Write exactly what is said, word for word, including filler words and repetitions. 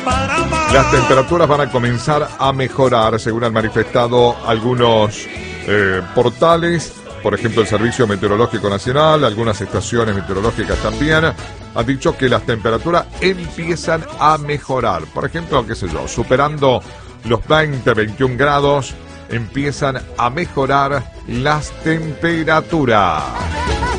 Las temperaturas van a comenzar a mejorar, según han manifestado algunos eh, portales. Por ejemplo, el Servicio Meteorológico Nacional, algunas estaciones meteorológicas también, han dicho que las temperaturas empiezan a mejorar. Por ejemplo, qué sé yo, superando los veinte, veintiún grados, empiezan a mejorar las temperaturas.